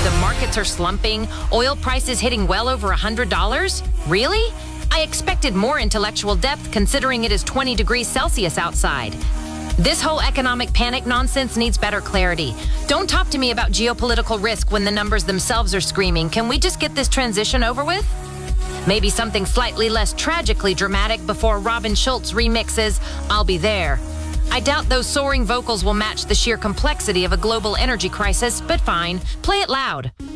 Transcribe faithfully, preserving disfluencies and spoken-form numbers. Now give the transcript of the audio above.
The markets are slumping, oil prices hitting well over one hundred dollars? Really? I expected more intellectual depth considering it is twenty degrees Celsius outside. This whole economic panic nonsense needs better clarity. Don't talk to me about geopolitical risk when the numbers themselves are screaming. Can we just get this transition over with? Maybe something slightly less tragically dramatic before Robin Schultz remixes I'll Be There. I doubt those soaring vocals will match the sheer complexity of a global energy crisis, but fine, play it loud.